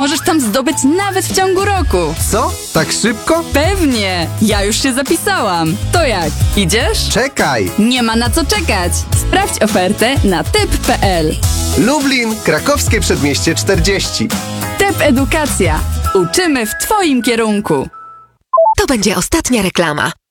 możesz tam zdobyć nawet w ciągu roku. Co? Tak szybko? Pewnie! Ja już się zapisałam. To jak? Idziesz? Czekaj! Nie ma na co czekać. Sprawdź ofertę na typ.pl. Lublin, Krakowskie Przedmieście 40. TEP Edukacja. Uczymy w Twoim kierunku. To będzie ostatnia reklama.